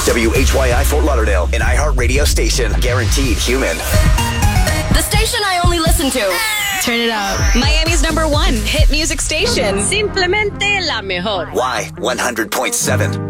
WHYI Fort Lauderdale, an iHeartRadio station. Guaranteed human. The station I only listen to. Turn it up. Miami's #1 hit music station. Simplemente la mejor. Y 100.7.